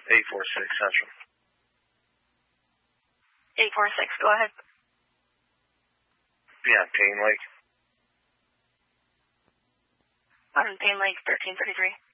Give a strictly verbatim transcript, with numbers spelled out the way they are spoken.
eight four six Central. eight four six, go ahead. Yeah, Payne Lake. On Payne Lake, thirteen thirty-three.